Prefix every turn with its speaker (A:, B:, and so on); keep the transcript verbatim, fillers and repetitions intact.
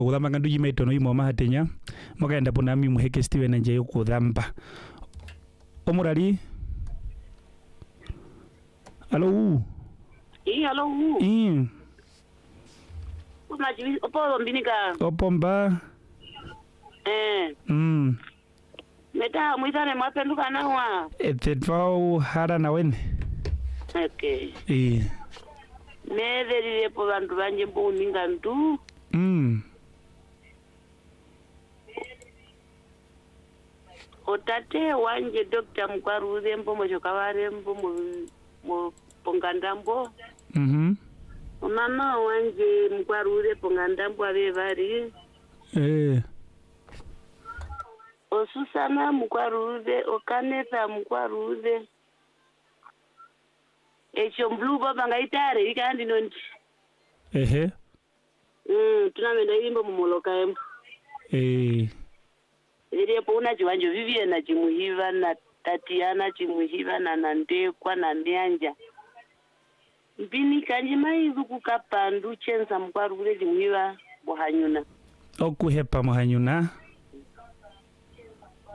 A: Uthamba ngandu yimeto no imo mahatenya mugenda punami muheke Steven nje yukuthamba omurari. Hello.
B: Eh, hello.
A: Eh.
B: Una jivi opo mbinika.
A: Opomba.
B: Eh.
A: Mm.
B: Meta muitane mwapenduka nawa.
A: Etetwao hara na wene.
B: Okay.
A: Eh.
B: Neverire po bantu banje mbuninga ntu.
A: Mm.
B: Otate wanje Doctor Mkwaruze mbo mojokaware mbo mo pongandambo.
A: Mhm.
B: Mama wanje Mkwaruze pongandambo abe bari.
A: Eh.
B: Osusana Mkwaruze okaneta Mkwaruze. Echo blue baba ngaitare ikandi nonti.
A: Ehe.
B: Mm, tunamenda imbo mumoloka embo.
A: Eh.
B: Ilipo una chiwanjo vivie na chimuhiva na Tatiana chimuhiva na Nandekwa na Nyanja. Mbini kanji maizu kukapandu chenza Mkwaruze chimuhiva bohanyuna.
A: Okuhepa muhanyuna.